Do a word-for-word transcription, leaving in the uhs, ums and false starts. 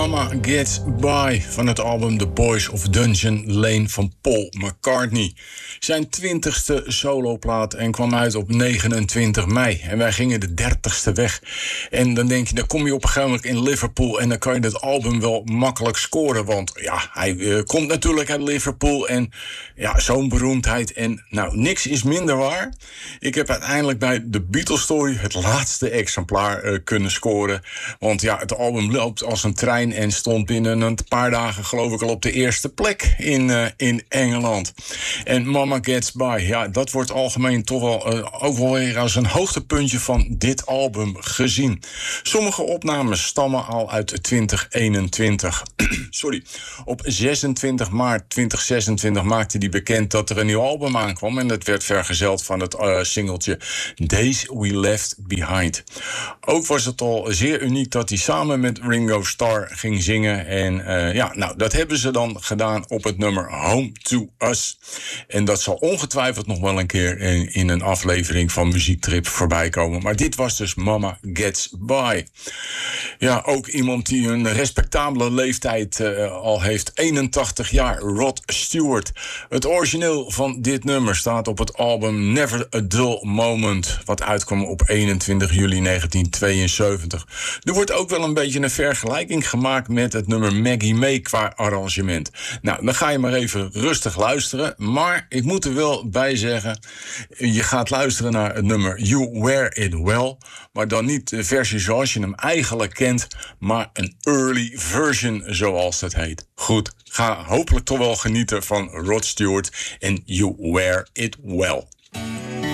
Mama Gets By van het album The Boys of Dungeon Lane van Paul McCartney. Zijn twintigste soloplaat en kwam uit op negenentwintig mei. En wij gingen de dertigste weg. En dan denk je, dan kom je op een gegeven moment in Liverpool en dan kan je dat album wel makkelijk scoren. Want ja, hij uh, komt natuurlijk uit Liverpool en ja, zo'n beroemdheid. En nou, niks is minder waar. Ik heb uiteindelijk bij The Beatles Story het laatste exemplaar uh, kunnen scoren. Want ja, het album loopt als een trein en stond binnen een paar dagen geloof ik al op de eerste plek in, uh, in Engeland. En Mama Gets By, ja, dat wordt algemeen toch wel uh, ook wel weer als een hoogtepuntje van dit album gezien. Sommige opnames stammen al uit twintig eenentwintig. Sorry. Op zesentwintig maart tweeduizend zesentwintig maakte hij bekend dat er een nieuw album aankwam. En dat werd vergezeld van het uh, singeltje Days We Left Behind. Ook was het al zeer uniek dat hij samen met Ringo Starr ging zingen. En uh, ja, nou, dat hebben ze dan gedaan op het nummer Home to Us. En dat zal ongetwijfeld nog wel een keer in, in een aflevering van Muziektrip voorbij komen. Maar dit was dus Mama Gets By. Ja, ook iemand die een respectabele leeftijd uh, al heeft. eenentachtig jaar, Rod Stewart. Het origineel van dit nummer staat op het album Never a Dull Moment, wat uitkwam op eenentwintig juli negentien tweeënzeventig. Er wordt ook wel een beetje een vergelijking gemaakt met het nummer Maggie May qua arrangement. Nou, dan ga je maar even rustig luisteren. Maar ik moet er wel bij zeggen, je gaat luisteren naar het nummer You Wear It Well, maar dan niet de versie zoals je hem eigenlijk kent, maar een early version zoals dat heet. Goed, ga hopelijk toch wel genieten van Rod Stewart en You Wear It Well.